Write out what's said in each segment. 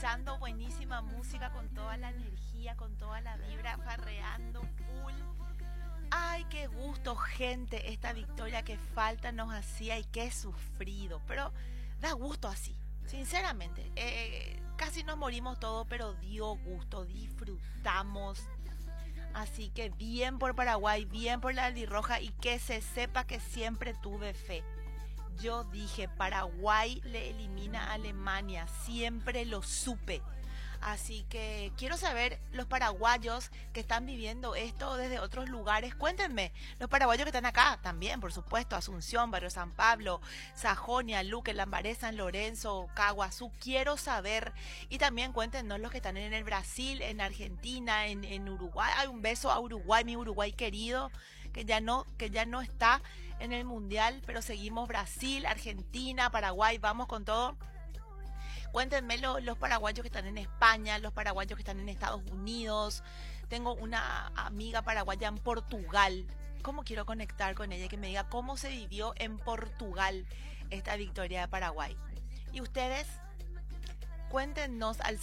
escuchando buenísima música con toda la energía, con toda la vibra, farreando full. Ay, qué gusto, gente, esta victoria que falta nos hacía y qué sufrido, pero da gusto así, sinceramente. Casi nos morimos todos, pero dio gusto, disfrutamos. Así que bien por Paraguay, bien por la albirroja y que se sepa que siempre tuve fe. Yo dije, Paraguay le elimina a Alemania, siempre lo supe. Así que quiero saber los paraguayos que están viviendo esto desde otros lugares. Cuéntenme, los paraguayos que están acá también, por supuesto, Asunción, Barrio San Pablo, Sajonia, Luque, Lambaré, San Lorenzo, Caguazú. Quiero saber. Y también cuéntenos los que están en el Brasil, en Argentina, en Uruguay. Hay un beso a Uruguay, mi Uruguay querido, que ya no está en el mundial, pero seguimos Brasil, Argentina, Paraguay, vamos con todo. Cuéntenme los paraguayos que están en España, los paraguayos que están en Estados Unidos. Tengo una amiga paraguaya en Portugal. ¿Cómo quiero conectar con ella? Que me diga cómo se vivió en Portugal esta victoria de Paraguay. ¿Y ustedes? Cuéntenos al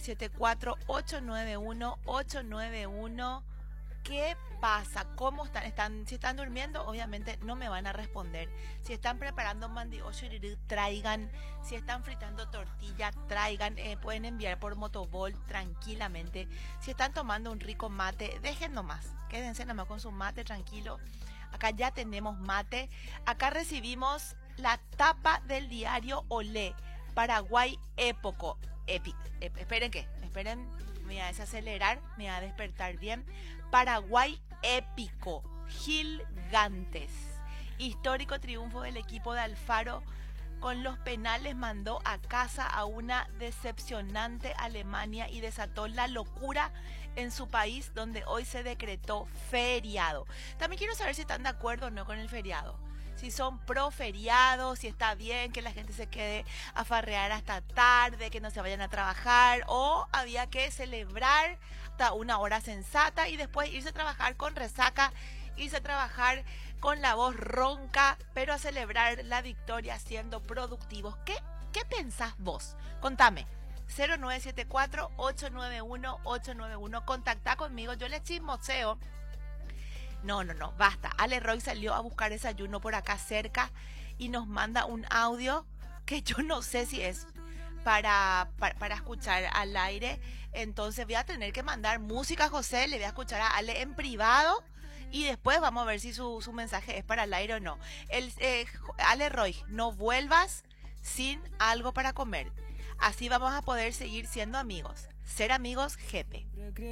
0974-891-891. ¿Qué pasa? ¿Cómo están? Si están durmiendo, obviamente no me van a responder. Si están preparando mandioco, traigan. Si están fritando tortilla, traigan. Pueden enviar por Motobol tranquilamente. Si están tomando un rico mate, dejen nomás. Quédense nomás con su mate tranquilo. Acá ya tenemos mate. Acá recibimos la tapa del diario Olé. Paraguay époco. Esperen qué. Esperen. Me voy a desacelerar. Me voy a despertar bien. Paraguay épico, gigantes. Histórico triunfo del equipo de Alfaro con los penales mandó a casa a una decepcionante Alemania y desató la locura en su país donde hoy se decretó feriado. También quiero saber si están de acuerdo o no con el feriado. Si son pro feriado, si está bien que la gente se quede a farrear hasta tarde, que no se vayan a trabajar, o había que celebrar hasta una hora sensata y después irse a trabajar con resaca, irse a trabajar con la voz ronca, pero a celebrar la victoria siendo productivos. ¿Qué pensás vos? Contame. 0974-891-891. Contactá conmigo, yo les chismoseo. No, basta. Ale Roy salió a buscar desayuno por acá cerca y nos manda un audio que yo no sé si es para escuchar al aire. Entonces voy a tener que mandar música a José, le voy a escuchar a Ale en privado y después vamos a ver si su mensaje es para el aire o no. Ale Roy, no vuelvas sin algo para comer. Así vamos a poder seguir siendo amigos. Ser amigos, jepe.